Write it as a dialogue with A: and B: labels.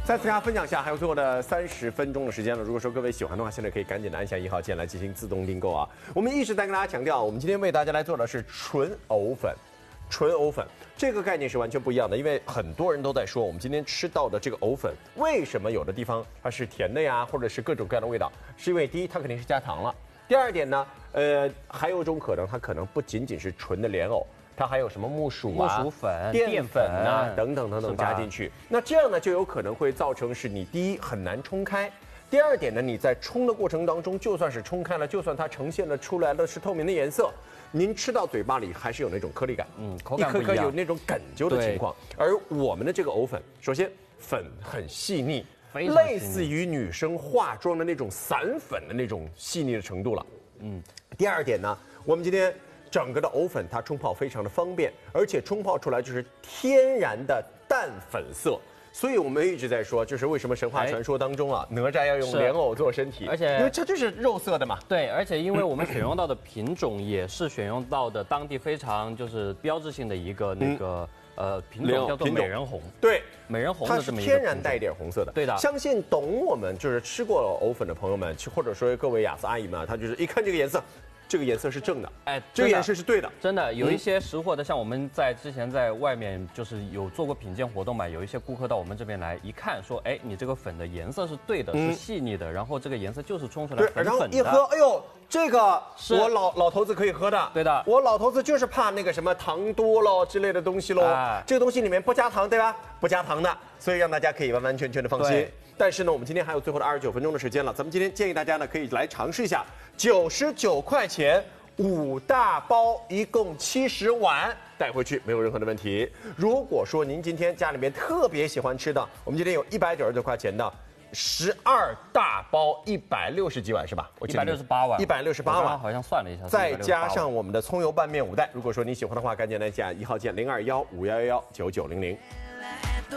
A: 再次跟大家分享一下，还有最后的30分钟的时间了。如果说各位喜欢的话，现在可以赶紧的按下1号键来进行自动订购啊。我们一直在跟大家强调，我们今天为大家来做的是纯藕粉。纯藕粉这个概念是完全不一样的，因为很多人都在说，我们今天吃到的这个藕粉，为什么有的地方它是甜的呀，或者是各种各样的味道？是因为第一，它肯定是加糖了；第二点呢，还有一种可能，它可能不仅仅是纯的莲藕。它还有什么木薯啊、
B: 木薯粉、
A: 淀粉啊等等加进去，那这样呢就有可能会造成是你第一很难冲开，第二点呢你在冲的过程当中，就算是冲开了，就算它呈现了出来的是透明的颜色，您吃到嘴巴里还是有那种颗粒感，
B: 口感不一样，
A: 一颗颗有那种哏揪的情况。而我们的这个藕粉，首先粉很细腻，类似于女生化妆的那种散粉的那种细腻的程度了。第二点呢，我们今天。整个的藕粉它冲泡非常的方便，而且冲泡出来就是天然的淡粉色，所以我们一直在说，就是为什么神话传说当中啊，哪吒要用莲藕做身体，
B: 而且
A: 因为它就是肉色的嘛。
B: 对，而且因为我们选用到的品种也是选用到的当地非常就是标志性的一个那个。品种叫做美人红，
A: 对，
B: 美人红
A: 它是天然带一点红色的，
B: 对的。
A: 相信懂我们就是吃过藕粉的朋友们，或者说各位雅思阿姨们，她就是一看这个颜色。这个颜色是正的，这个颜色是对的，
B: 真的有一些识货的，像我们之前在外面就是有做过品鉴活动嘛，有一些顾客到我们这边来一看，说，哎，你这个粉的颜色是对的，是细腻的，然后这个颜色就是冲出来粉粉的，
A: 然后一喝，哎呦，这个是我老头子可以喝的，
B: 对的，
A: 我老头子就是怕那个什么糖多喽之类的东西喽，这个东西里面不加糖，对吧？不加糖的，所以让大家可以完完全全的放心。但是呢，我们今天还有最后的29分钟的时间了，咱们今天建议大家呢可以来尝试一下，99块钱5大包，一共70碗，带回去没有任何的问题。如果说您今天家里面特别喜欢吃的，我们今天有199块钱的12大包，160几碗是吧
B: ？168碗
A: ，168碗，
B: 好像算了一下，
A: 再加上我们的葱油拌面5袋。如果说你喜欢的话，赶紧来加1号键0215119900。